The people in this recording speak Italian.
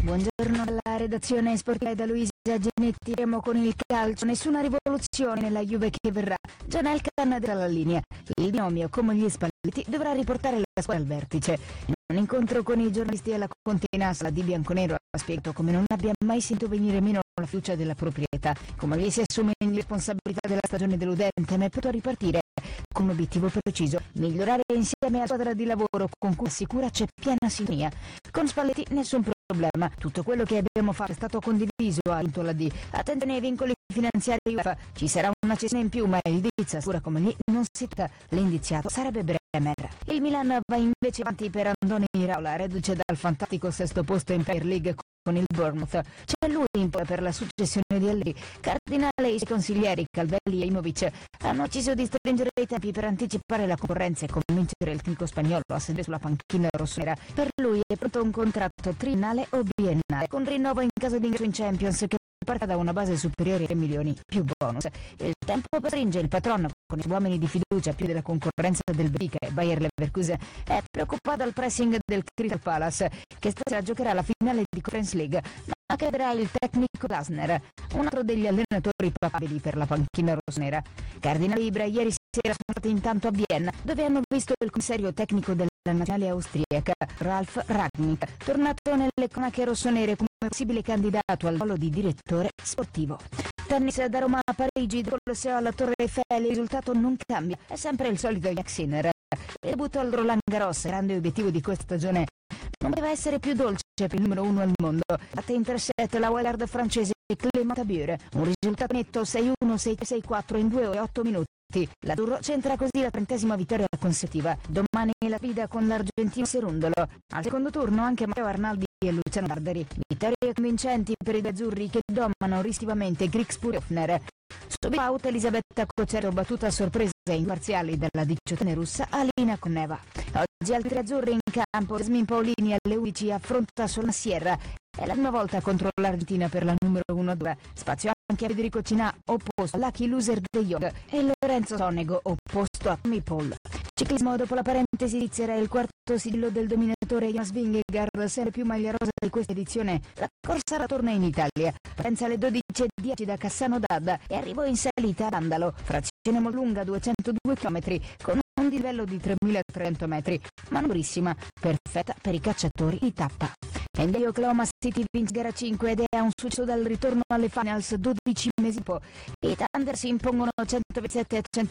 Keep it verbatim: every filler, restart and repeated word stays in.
Buongiorno dalla redazione sportiva e da Luisa Genetti. Siamo con il calcio, nessuna rivoluzione nella Juve che verrà. Già Elkan dalla linea. Il binomio, come gli Spalletti, dovrà riportare la squadra al vertice. In un incontro con i giornalisti alla Continassa, la Di Bianconero ha spiegato come non abbia mai sentito venire meno la fiducia della proprietà, come gli si assume le responsabilità della stagione deludente, ma è pronto a ripartire con un obiettivo preciso: migliorare insieme alla squadra di lavoro con cui assicura c'è piena sintonia. Con Spalletti nessun problema, tutto quello che abbiamo fatto è stato condiviso, ha detto la D. Attenzione ai vincoli finanziari UEFA, ci sarà una cessione in più, ma il Diz assicura come gli non si tratta, l'indiziato sarebbe Bremer. Il Milan va invece avanti per Andoni Iraola, reduce dal fantastico sesto posto in Premier League con il Bournemouth. C'è lui in poi per la successione di Allegri. Cardinale e i suoi consiglieri Calvelli e Imovic hanno deciso di stringere i tempi per anticipare la concorrenza e convincere il tecnico spagnolo a sedere sulla panchina rossonera. Per lui è pronto un contratto triennale o biennale, con rinnovo in caso di ingresso in Champions, che parte da una base superiore ai tre milioni più bonus. Il tempo stringe, il patron con i uomini di fiducia più della concorrenza del Benfica e Bayer Leverkusen è preoccupato dal pressing del Crystal Palace, che stasera giocherà la finale di Conference League, ma che vedrà il tecnico Glasner, un altro degli allenatori papabili per la panchina rossonera. Cardinale Ibra ieri sera sono stati intanto a Vienna, dove hanno visto il commissario tecnico della nazionale austriaca Ralf Rangnick, tornato nelle cronache rossonere come possibile candidato al ruolo di direttore sportivo. Tennis da Roma a Parigi, dal Colosseo alla Torre Eiffel, il risultato non cambia, è sempre il solito Jannik Sinner. Il debutto al Roland Garros, grande obiettivo di questa stagione, non poteva essere più dolce per il numero uno al mondo. Batte in tre set la wild francese Clément Tabure, un risultato netto sei uno sei tre sei quattro in due ore e otto minuti. L'azzurro centra così la trentesima vittoria consecutiva. Domani la sfida con l'argentino Cerundolo. Al secondo turno anche Matteo Arnaldi e Luciano Barderi. Vittorie convincenti per i azzurri che domano ristivamente Grigspur-Hofner. Subito out Elisabetta Coccero, battuta a sorpresa in parziali dalla diciottenne russa Alina Koneva. Oggi altri azzurri in campo. Jasmine Paolini alle undici affronta Solana Sierra. È la prima volta contro l'Argentina per la numero uno dura. Spazio anche a Federico Cinà, opposto a Lucky Loser De Jong, e Lorenzo Sonego, opposto a Tommy Paul. Ciclismo, dopo la parentesi svizzera, il quarto sigillo del dominatore Jonas Vingegaard, sempre più maglia rosa di questa edizione. La corsa torna in Italia. Partenza alle dodici e dieci da Cassano d'Adda e arrivo in salita ad Andalo, frazione molto lunga, duecentodue chilometri, con un livello di tremilatrecento metri, manovrissima, perfetta per i cacciatori di tappa. N B A Oklahoma City vince gara cinque ed è a un successo dal ritorno alle finals dodici mesi dopo. I Thunder si impongono centoventisette a